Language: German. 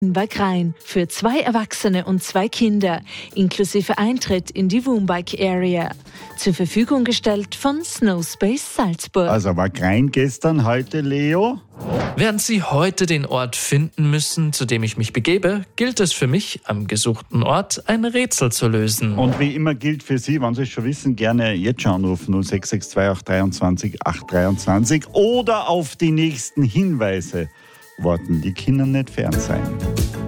Wagrain für 2 Erwachsene und 2 Kinder, inklusive Eintritt in die Woombike Area. Zur Verfügung gestellt von Snowspace Salzburg. Also Wagrain gestern, heute Leo? Während Sie heute den Ort finden müssen, zu dem ich mich begebe, gilt es für mich, am gesuchten Ort ein Rätsel zu lösen. Und wie immer gilt für Sie, wenn Sie es schon wissen, gerne jetzt schon anrufen 0662 823 823 oder auf die nächsten Hinweise warten. Die Kinder nicht fern sein.